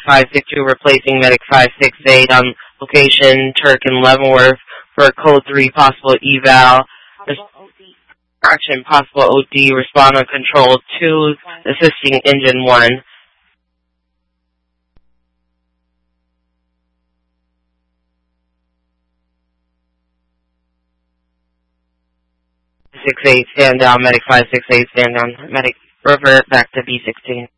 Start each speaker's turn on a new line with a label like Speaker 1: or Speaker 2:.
Speaker 1: 562, replacing Medic 568 on location Turk and Leavenworth for code 3 possible eval. Action possible OD, respond on control 2, assisting engine 1. 68, stand down, Medic 568, stand down, Medic, revert back to B16.